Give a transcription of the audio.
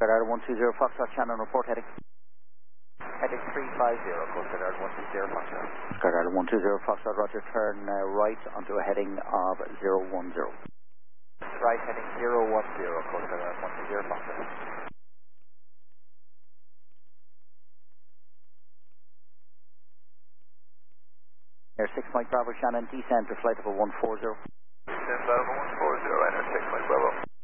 Garda 120 Foxtrot, Shannon, report heading. Heading 350, Coast Guard 120 Foxtrot. Garda 120 Foxtrot, roger, turn right onto a heading of 010. Right, heading 010, Coast Guard 120 Foxtrot. Air 6 Mike Bravo, Shannon, descend to flight level 140. Descend level 140, enter 6 Mike Bravo.